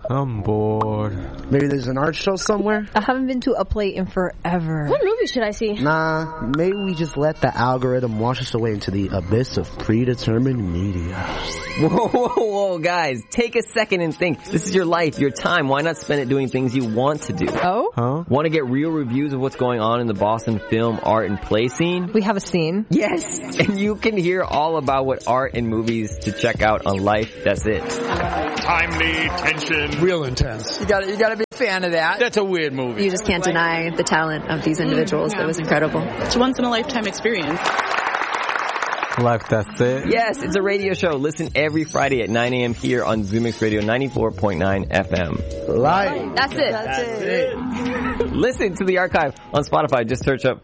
I'm bored. Maybe there's an art show somewhere? I haven't been to a play in forever. What movie should I see? Nah, maybe we just let the algorithm wash us away into the abyss of predetermined media. Whoa, guys. Take a second and think. This is your life, your time. Why not spend it doing things you want to do? Oh? Huh? Want to get real reviews of what's going on in the Boston film, art, and play scene? We have a scene. Yes! And you can hear all about what art and movies to check out on Life That's It. Timely, tension. Real intense. You gotta be a fan of that. That's a weird movie. You just can't deny the talent of these individuals. That was incredible. It's a once-in-a-lifetime experience. Life That's It. Yes, it's a radio show. Listen every Friday at 9 a.m. here on ZoomX Radio 94.9 FM. Life. That's it. Listen to the archive on Spotify. Just search up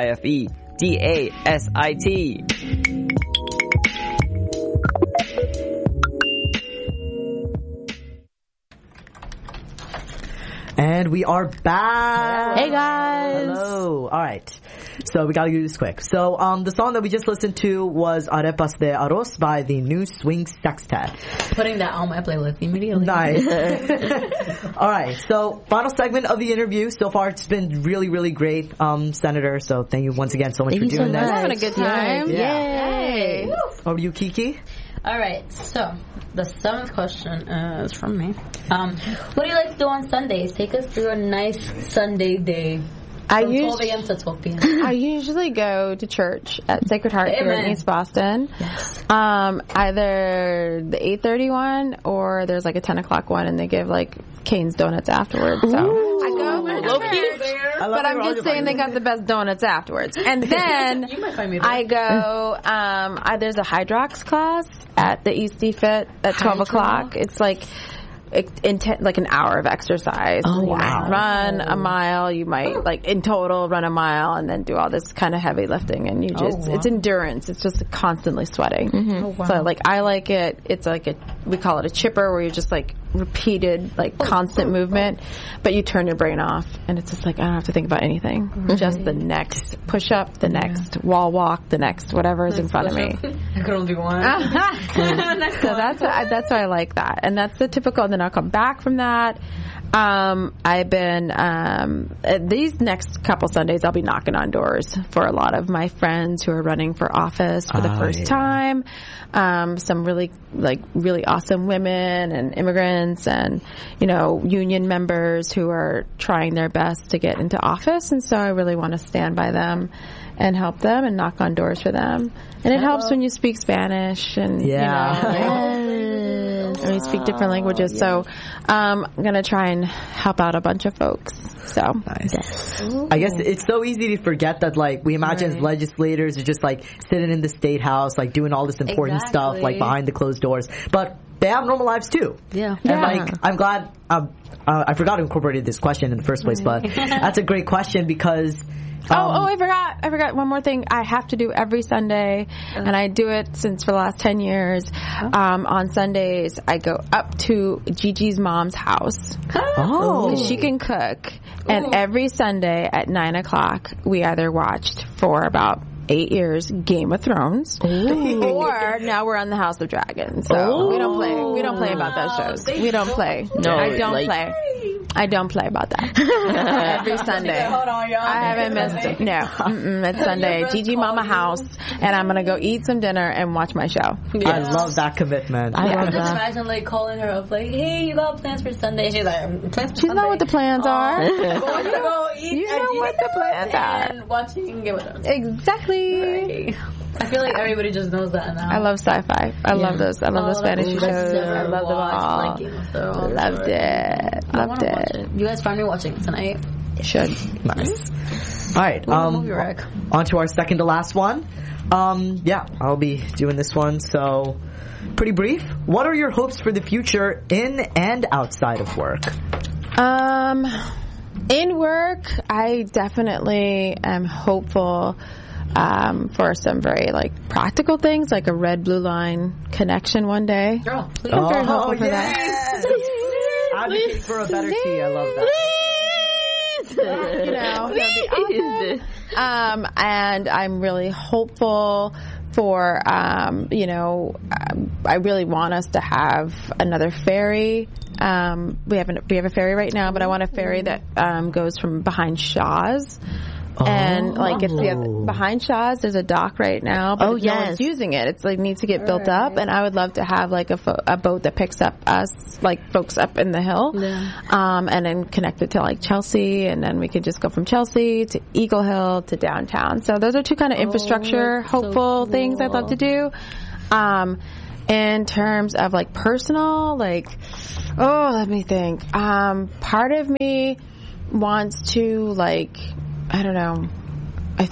LIFEDASIT. And we are back. Hey guys. Hello. Alright. So we gotta do this quick. So the song that we just listened to was Arepas de Arroz by the New Swing Sextet. Putting that on my playlist immediately. Nice. Alright, so final segment of the interview. So far it's been really, really great, Senator. So thank you once again so much for doing this. We're having a good time. Yeah. Yay. Over to you, Kiki. Alright, so the 7th question is from me. What do you like to do on Sundays? Take us through a nice Sunday day. From 12 a.m. to 12 p.m. I usually go to church at Sacred Heart here in East Boston. Yes. Either the 8:30 one or there's like a 10 o'clock one, and they give like Cane's donuts afterwards. So I go but I'm just saying they got the best donuts afterwards. And then You might find me there. I go. There's a Hydrox class at the East Fit at 12 o'clock. It's like like an hour of exercise. Oh, you wow. might run a mile. You might like in total run a mile and then do all this kind of heavy lifting. And you just it's endurance. It's just constantly sweating. Oh, wow. So like I like it. It's like we call it a chipper, where you're just like repeated like constant movement, but you turn your brain off and it's just like I don't have to think about anything. Just the next push up, the next wall walk, the next whatever is in front of me. I could only do one. So that's why I like that, and that's the typical. And then I'll come back from that. I've been these next couple Sundays I'll be knocking on doors for a lot of my friends who are running for office for the first time. Some really awesome women and immigrants and union members who are trying their best to get into office, and so I really want to stand by them and help them and knock on doors for them. And it helps when you speak Spanish and when you speak different languages. So I'm going to try and help out a bunch of folks. So nice. I guess it's so easy to forget that like we imagine as legislators are just like sitting in the state house like doing all this important stuff like behind the closed doors, but they have normal lives too. Yeah. And like I'm glad I forgot to incorporate this question in the first place, but that's a great question because I forgot one more thing I have to do every Sunday, and I do it for the last 10 years. On Sundays, I go up to Gigi's mom's house. Because she can cook. And every Sunday at 9 o'clock, we either watched for about 8 years Game of Thrones, or now we're on the House of Dragons. So we don't play about those shows. We don't play. No, I don't play. I don't play about that. Every Sunday. I haven't missed it. No. It's Sunday. Gigi Mama House, and I'm going to go eat some dinner and watch my show. Yes. I love that commitment. I love that. Imagine like calling her up like, hey, you got plans for Sunday? She's like, plans for Sunday? You know what the plans are. You know what the plans are. And watching Game of Thrones. Exactly. Right. I feel like everybody just knows that now. I love sci-fi. I love those. I love those fantasy shows. I love them all. Loved it. Loved it. You guys find me watching tonight? You should. Nice. All right. On to our second to last one. I'll be doing this one. So, pretty brief. What are your hopes for the future in and outside of work? In work, I definitely am hopeful for some very practical things, like a red blue line connection one day. Girl, please. I'm very hopeful for that. Advocate for a better tea. I love that. That'd be awesome. And I'm really hopeful for, I really want us to have another ferry. We have a ferry right now, but I want a ferry that goes from behind Shaw's. And it's behind Shaw's. There's a dock right now, but no one's using it. It's needs to get built up, and I would love to have a boat that picks up us, folks up in the hill, and then connect it to Chelsea, and then we could just go from Chelsea to Eagle Hill to downtown. So those are two kind of infrastructure hopeful things I'd love to do. In terms of personal, let me think. Part of me wants to I don't know. I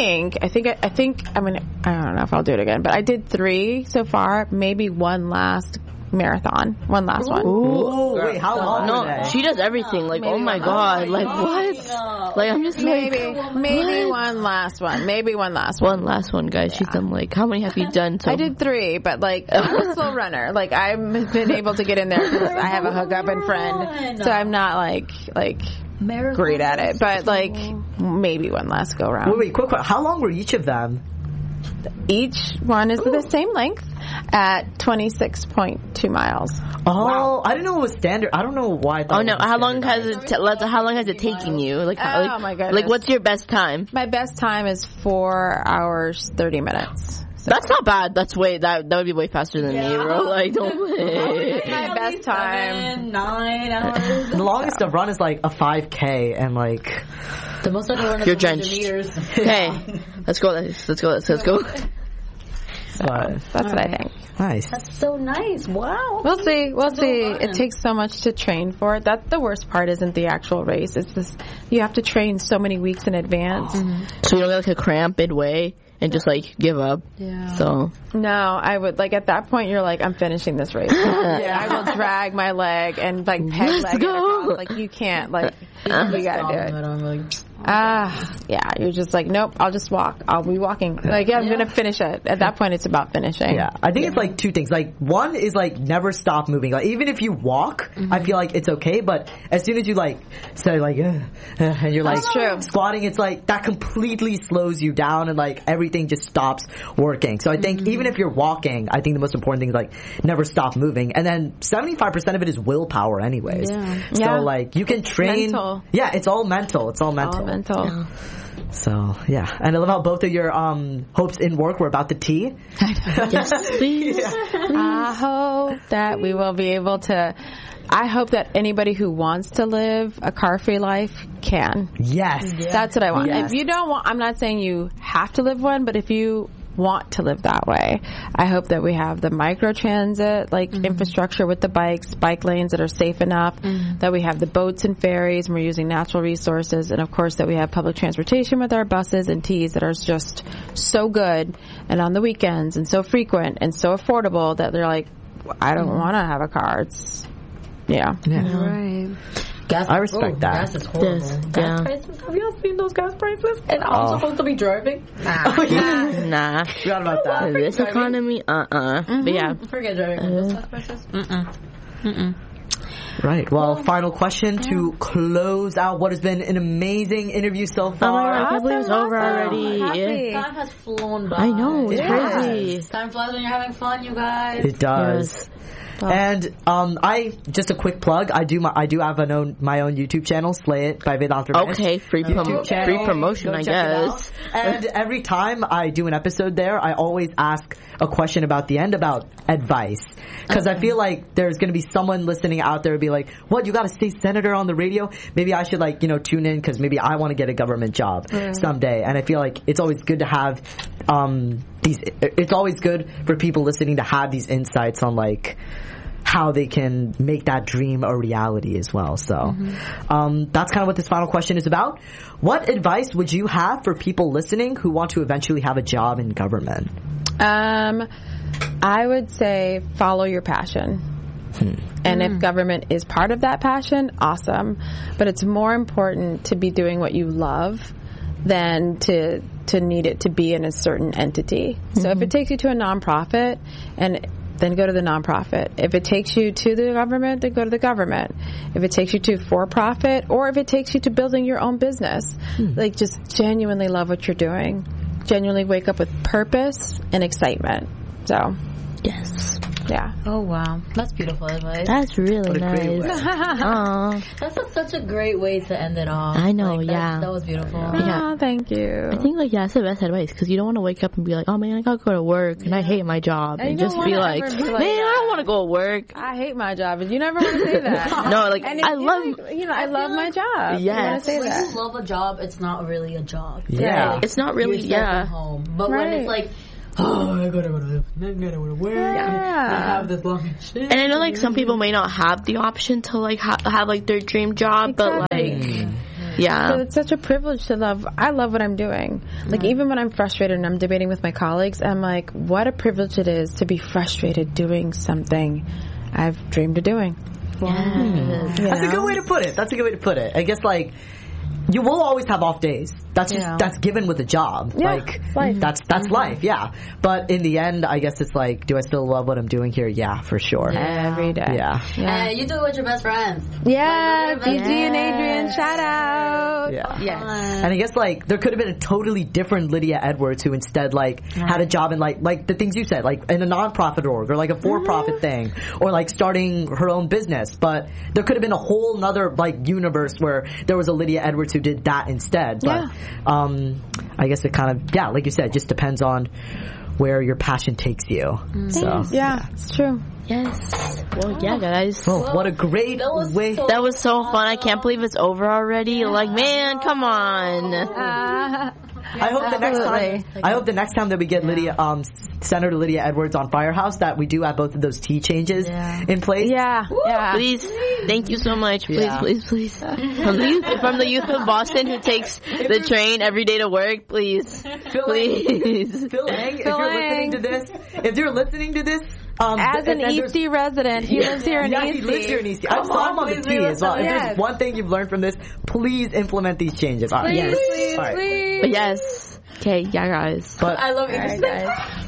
don't know if I'll do it again, but I did 3 so far. Maybe one last marathon. One last one. Ooh, wait, how long? No, she does everything. Oh my god. What? I'm just maybe one last one. Maybe one last one. One last one, guys. She's done how many have you done? I did 3, but I'm a slow runner. I've been able to get in there because I have a hookup and friend, so I'm not great at it, but maybe one last go round. Wait, quick. How long were each of them? Each one is the same length at 26.2 miles. Oh, wow. I didn't know it was standard. I don't know why. I thought oh no, how long has it taken you? Oh my goodness. What's your best time? My best time is 4 hours 30 minutes. So. That's not bad. That would be way faster than me, bro. Don't play. My best time 9 hours. The longest I've run is a 5K, and the most I can run is 100 meters. Okay, let's go. Let's go. That's what I think. Nice. That's so nice. Wow. We'll see. It takes so much to train for it. That's the worst part. Isn't the actual race? It's this. You have to train so many weeks in advance. So you don't get a cramp midway and just give up. Yeah. So no, I would at that point. You're I'm finishing this race. I will drag my leg and peg Let's leg go. it across. You can't you gotta do it. Yeah, you're just nope, I'll just walk. I'll be walking. I'm gonna finish it. At that point, it's about finishing. Yeah, I think it's 2 things. One is never stop moving. Even if you walk, I feel it's okay, but as soon as you say and you're squatting, it's that completely slows you down and everything just stops working. So I think even if you're walking, I think the most important thing is never stop moving. And then 75% of it is willpower anyways. Yeah. So you can train. Mental. Yeah, it's all mental. It's all mental. Yeah. So yeah, and I love how both of your hopes in work were about the tea. Yes, please. Yeah. I hope that we will be able to. I hope that anybody who wants to live a car-free life can. Yes, that's what I want. Yes. If you don't want, I'm not saying you have to live one, but if you want to live that way, I hope that we have the micro-transit infrastructure with the bike lanes that are safe enough, that we have the boats and ferries and we're using natural resources, and of course that we have public transportation with our buses and T's that are just so good and on the weekends and so frequent and so affordable that they're I don't want to have a car. It's Right. Gas, I respect that. Gas is horrible. Gas prices? Have you all seen those gas prices? And I'm supposed to be driving? Nah. Forgot about that. This economy, But yeah. Forget driving. Gas prices? Right. Well, final question to close out what has been an amazing interview so far. Oh my god, I can't believe it's over already. Time has flown by. I know, it's crazy. Time flies when you're having fun, you guys. It does. Yes. And I just a quick plug. I do have my own YouTube channel, Slay It by Vedant Ramesh. Okay, free promotion, I guess. And every time I do an episode there, I always ask a question about the end about advice, because I feel there's going to be someone listening out there who be what, you got a state senator on the radio? Maybe I should tune in because maybe I want to get a government job someday. And I feel it's always good to have it's always good for people listening to have these insights on how they can make that dream a reality as well. So that's kind of what this final question is about. What advice would you have for people listening who want to eventually have a job in government? I would say follow your passion. And if government is part of that passion, awesome. But it's more important to be doing what you love than to need it to be in a certain entity. So if it takes you to a nonprofit, then go to the nonprofit. If it takes you to the government, then go to the government. If it takes you to for-profit, or if it takes you to building your own business, just genuinely love what you're doing. genuinely wake up with purpose and excitement. So, yes. Yeah. Oh wow, that's beautiful advice. That's really nice. That's such a great way to end it off. I know, like, that was beautiful. Yeah, thank you. I think that's the best advice because you don't want to wake up and be like, oh man, I gotta go to work and I hate my job, and just be like, man, I don't want to go to work. I hate my job, and you never want to say that. No, like I love my job. Yes. You want to say when that. you love a job, it's not really a job. Yeah, like, it's not really. You're home. But when it's like, oh, I gotta go to work. I have this long shit. And I know like some people may not have the option to like have like their dream job, but like So it's such a privilege to love. I love what I'm doing. Like even when I'm frustrated and I'm debating with my colleagues, I'm like, what a privilege it is to be frustrated doing something I've dreamed of doing. That's a good way to put it. I guess like you will always have off days. That's just that's given with a job. Yeah, like life. that's life. Yeah. But in the end, I guess it's like, do I still love what I'm doing here? Yeah, for sure. Every day. Yeah. And you do it with your best friends. Yeah, BG and Adrian, shout out. Yeah. Yes. And I guess like there could have been a totally different Lydia Edwards who instead like had a job in like the things you said, like in a non-profit org or like a for-profit thing, or like starting her own business. But there could have been a whole nother like universe where there was a Lydia Edwards who did that instead. But I guess it kind of like you said, just depends on where your passion takes you. So yeah, it's true. Yes. Well, yeah, guys. Oh, what a great way. That was so fun. I can't believe it's over already. Like, man, come on. I hope the next time that we get Lydia, Senator Lydia Edwards on Firehouse, that we do have both of those T changes in place. Yeah. Please, thank you so much. Please. From the youth of Boston who takes the train every day to work, please. Phil Ang, if you're listening to this, as an EC resident, he lives here in EC. He lives here in EC. I'm on the T as well. If there's one thing you've learned from this, please implement these changes. All right. Please. Yes. Okay, yeah, guys. But I love you guys.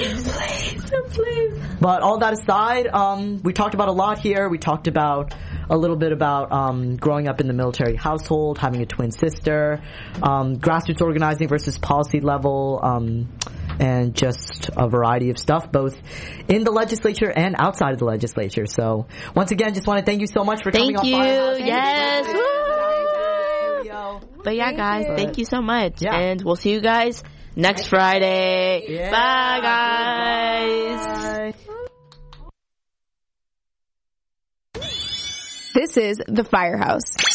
Please. But all that aside, we talked about a lot here. We talked about a little bit about growing up in the military household, having a twin sister, grassroots organizing versus policy level, and just a variety of stuff, both in the legislature and outside of the legislature. So once again, just want to thank you so much for coming on Firehouse. Yes. But yeah, guys, thank you so much. Yeah. And we'll see you guys next Friday. Yeah. Bye, guys. This is The Firehouse.